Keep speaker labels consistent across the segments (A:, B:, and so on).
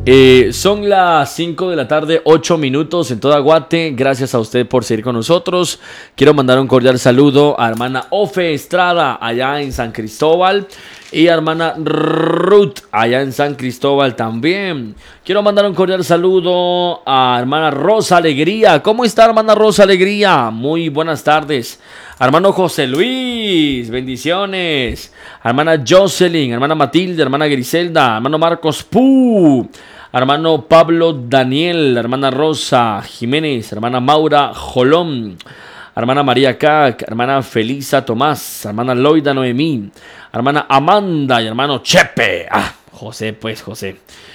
A: Son las 5 de la tarde, 8 minutos en toda Guate. Gracias a usted por seguir con nosotros. Quiero mandar un cordial saludo a hermana Ofe Estrada allá en San Cristóbal y a hermana Ruth allá en San Cristóbal también. Quiero mandar un cordial saludo a hermana Rosa Alegría. ¿Cómo está, hermana Rosa Alegría? Muy buenas tardes. Hermano José Luis, bendiciones. Hermana Jocelyn, hermana Matilde, hermana Griselda, hermano Marcos Pú, hermano Pablo Daniel, hermana Rosa Jiménez, hermana Maura Jolón, hermana María Cac, hermana Felisa Tomás, hermana Loida Noemí, hermana Amanda y hermano Chepe. José, pues José.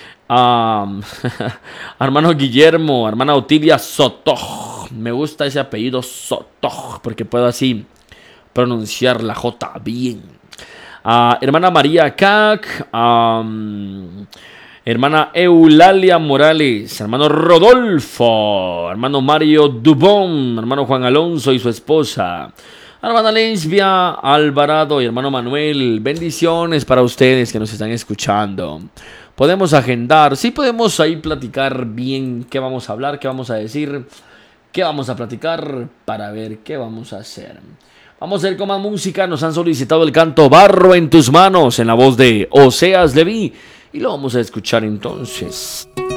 A: Hermano Guillermo, hermana Otilia Sotoj. Me gusta ese apellido Sotoj porque puedo así pronunciar la J bien. Hermana María Cac, hermana Eulalia Morales, hermano Rodolfo, hermano Mario Dubón, hermano Juan Alonso y su esposa, hermana Lesbia Alvarado y hermano Manuel. Bendiciones para ustedes que nos están escuchando. Podemos agendar, sí podemos ahí platicar bien qué vamos a hablar, qué vamos a decir, qué vamos a platicar para ver qué vamos a hacer. Vamos a ir con más música. Nos han solicitado el canto Barro en tus manos en la voz de Oseas Leví y lo vamos a escuchar entonces.